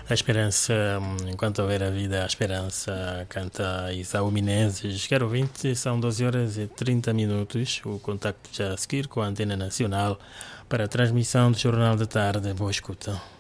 A esperança, enquanto houver a vida, a esperança, canta Isaú Menezes. Quero ouvinte, são 12 horas e 30 minutos. O contacto já a seguir com a Antena Nacional para a transmissão do Jornal da Tarde. Boa escuta.